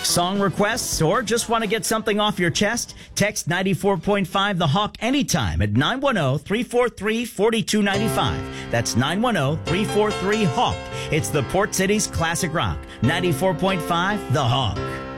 Song requests or just want to get something off your chest? Text 94.5 The Hawk anytime at 910-343-4295. That's 910-343-HAWK. It's the Port City's classic rock. 94.5 The Hawk.